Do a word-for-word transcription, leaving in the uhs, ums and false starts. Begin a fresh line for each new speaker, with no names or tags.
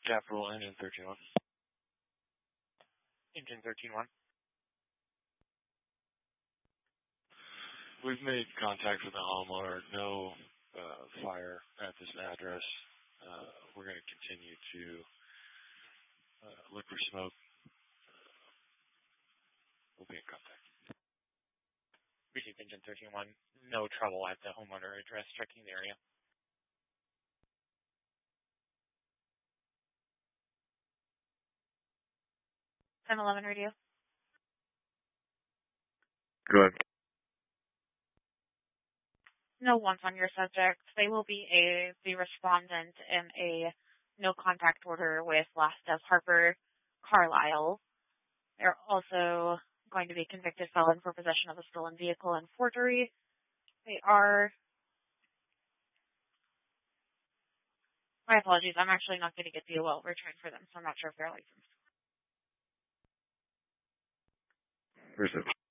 Capital Engine thirteen one.
Engine thirteen one.
We've made contact with the homeowner. No uh, fire at this address. Uh, we're going to continue to uh, look for smoke. We'll be in contact.
Received Engine thirteen one. No trouble at the homeowner address. Checking the area.
ten eleven radio.
Go ahead.
No one's on your subject. They will be a the respondent in a no contact order with Last of Harper Carlisle. They're also going to be convicted felon for possession of a stolen vehicle and forgery. They are... My apologies, I'm actually not going to get the O L returned for them, so I'm not sure if they're licensed.
Received.